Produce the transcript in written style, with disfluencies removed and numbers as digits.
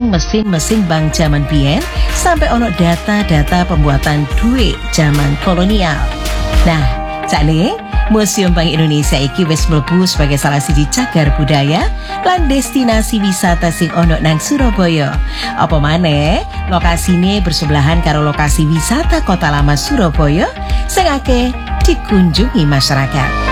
mesin-mesin bank zaman biyen sampai ono data-data pembuatan duit zaman kolonial. Nah, sakne Museum Bank Indonesia iki wis mlebu sebagai salah siji cagar budaya lan destinasi wisata sing ono nang Surabaya. Apa maneh, lokasine bersebelahan karo lokasi wisata Kota Lama Surabaya sing akeh dikunjungi masyarakat.